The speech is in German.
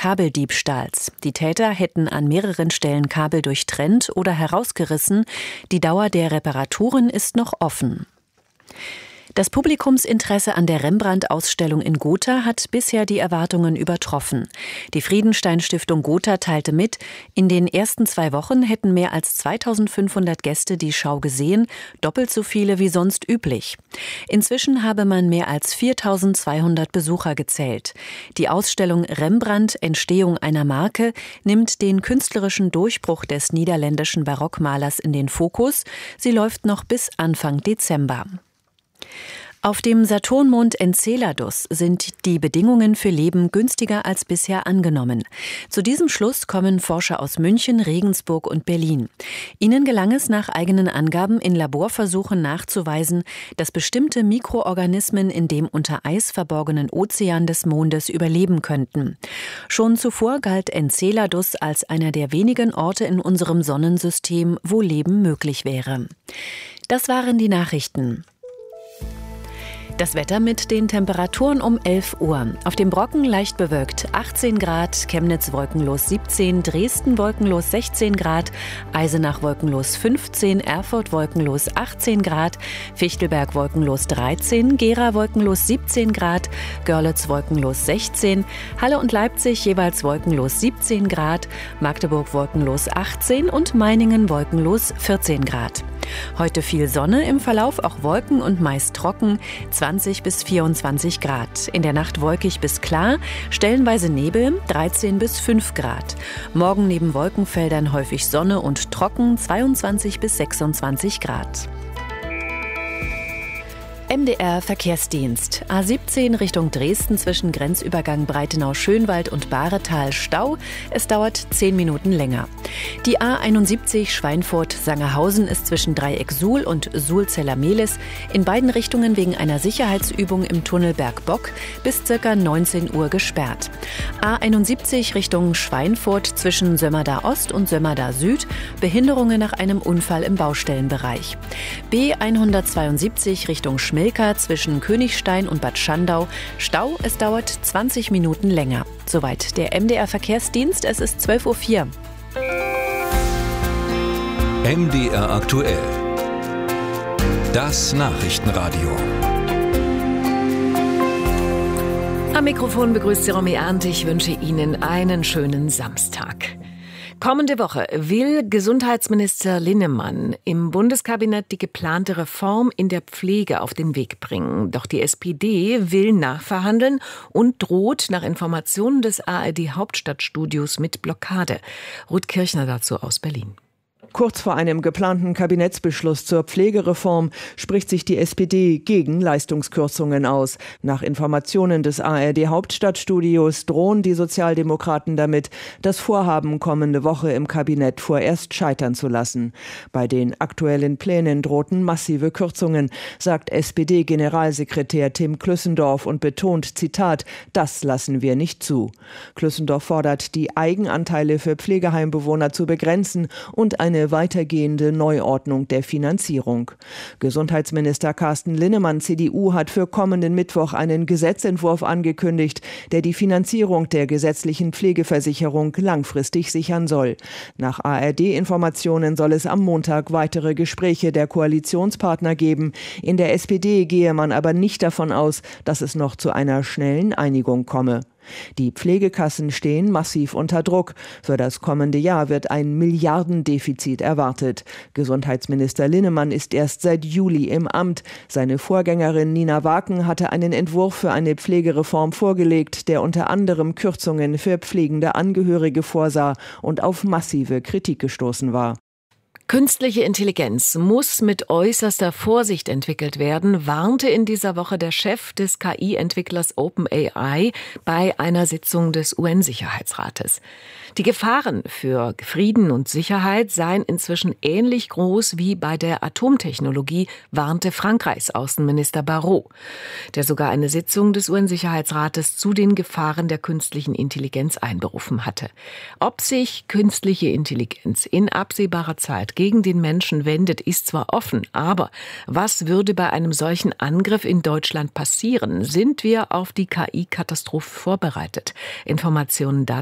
Kabeldiebstahls. Die Täter hätten an mehreren Stellen Kabel durchtrennt oder herausgerissen. Die Dauer der Reparaturen ist noch offen. Das Publikumsinteresse an der Rembrandt-Ausstellung in Gotha hat bisher die Erwartungen übertroffen. Die Friedenstein-Stiftung Gotha teilte mit, in den ersten 2 Wochen hätten mehr als 2500 Gäste die Schau gesehen, doppelt so viele wie sonst üblich. Inzwischen habe man mehr als 4200 Besucher gezählt. Die Ausstellung Rembrandt – Entstehung einer Marke nimmt den künstlerischen Durchbruch des niederländischen Barockmalers in den Fokus. Sie läuft noch bis Anfang Dezember. Auf dem Saturnmond Enceladus sind die Bedingungen für Leben günstiger als bisher angenommen. Zu diesem Schluss kommen Forscher aus München, Regensburg und Berlin. Ihnen gelang es nach eigenen Angaben in Laborversuchen nachzuweisen, dass bestimmte Mikroorganismen in dem unter Eis verborgenen Ozean des Mondes überleben könnten. Schon zuvor galt Enceladus als einer der wenigen Orte in unserem Sonnensystem, wo Leben möglich wäre. Das waren die Nachrichten. Das Wetter mit den Temperaturen um 11 Uhr. Auf dem Brocken leicht bewölkt 18 Grad, Chemnitz wolkenlos 17, Dresden wolkenlos 16 Grad, Eisenach wolkenlos 15, Erfurt wolkenlos 18 Grad, Fichtelberg wolkenlos 13, Gera wolkenlos 17 Grad, Görlitz wolkenlos 16, Halle und Leipzig jeweils wolkenlos 17 Grad, Magdeburg wolkenlos 18 und Meiningen wolkenlos 14 Grad. Heute viel Sonne, im Verlauf auch Wolken und meist trocken, 20 bis 24 Grad. In der Nacht wolkig bis klar, stellenweise Nebel, 13 bis 5 Grad. Morgen neben Wolkenfeldern häufig Sonne und trocken, 22 bis 26 Grad. MDR Verkehrsdienst. A17 Richtung Dresden zwischen Grenzübergang Breitenau-Schönwald und Bahretal Stau. Es dauert 10 Minuten länger. Die A71 Schweinfurt-Sangerhausen ist zwischen Dreieck Suhl und Suhl-Zellermehlis in beiden Richtungen wegen einer Sicherheitsübung im Tunnel Bergbock bis ca. 19 Uhr gesperrt. A71 Richtung Schweinfurt zwischen Sömmerda Ost und Sömmerda Süd. Behinderungen nach einem Unfall im Baustellenbereich. B172 Richtung Schmilka zwischen Königstein und Bad Schandau. Stau, es dauert 20 Minuten länger. Soweit der MDR Verkehrsdienst, es ist 12.04 Uhr. MDR aktuell. Das Nachrichtenradio. Am Mikrofon begrüßt Sie Romy Ernst. Ich wünsche Ihnen einen schönen Samstag. Kommende Woche will Gesundheitsminister Linnemann im Bundeskabinett die geplante Reform in der Pflege auf den Weg bringen. Doch die SPD will nachverhandeln und droht nach Informationen des ARD-Hauptstadtstudios mit Blockade. Ruth Kirchner dazu aus Berlin. Kurz vor einem geplanten Kabinettsbeschluss zur Pflegereform spricht sich die SPD gegen Leistungskürzungen aus. Nach Informationen des ARD-Hauptstadtstudios drohen die Sozialdemokraten damit, das Vorhaben kommende Woche im Kabinett vorerst scheitern zu lassen. Bei den aktuellen Plänen drohten massive Kürzungen, sagt SPD-Generalsekretär Tim Klüssendorf und betont, Zitat, das lassen wir nicht zu. Klüssendorf fordert, die Eigenanteile für Pflegeheimbewohner zu begrenzen und eine weitergehende Neuordnung der Finanzierung. Gesundheitsminister Carsten Linnemann, CDU, hat für kommenden Mittwoch einen Gesetzentwurf angekündigt, der die Finanzierung der gesetzlichen Pflegeversicherung langfristig sichern soll. Nach ARD-Informationen soll es am Montag weitere Gespräche der Koalitionspartner geben. In der SPD gehe man aber nicht davon aus, dass es noch zu einer schnellen Einigung komme. Die Pflegekassen stehen massiv unter Druck. Für das kommende Jahr wird ein Milliardendefizit erwartet. Gesundheitsminister Linnemann ist erst seit Juli im Amt. Seine Vorgängerin Nina Waken hatte einen Entwurf für eine Pflegereform vorgelegt, der unter anderem Kürzungen für pflegende Angehörige vorsah und auf massive Kritik gestoßen war. Künstliche Intelligenz muss mit äußerster Vorsicht entwickelt werden, warnte in dieser Woche der Chef des KI-Entwicklers OpenAI bei einer Sitzung des UN-Sicherheitsrates. Die Gefahren für Frieden und Sicherheit seien inzwischen ähnlich groß wie bei der Atomtechnologie, warnte Frankreichs Außenminister Barrot, der sogar eine Sitzung des UN-Sicherheitsrates zu den Gefahren der künstlichen Intelligenz einberufen hatte. Ob sich künstliche Intelligenz in absehbarer Zeit gegen den Menschen wendet, ist zwar offen, aber was würde bei einem solchen Angriff in Deutschland passieren? Sind wir auf die KI-Katastrophe vorbereitet? Informationen dazu